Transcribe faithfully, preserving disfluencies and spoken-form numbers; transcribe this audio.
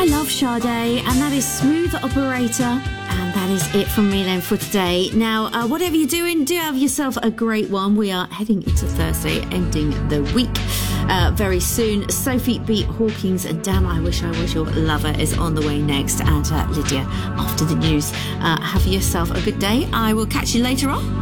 I love Sade, and that is Smooth Operator. And that is it from me then for today. Now, uh, whatever you're doing, do have yourself a great one. We are heading into Thursday, ending the week uh, very soon. Sophie B. Hawkins and Damn I Wish I Was Your Lover is on the way next. And uh, Lydia after the news. Uh, have yourself a good day. I will catch you later on.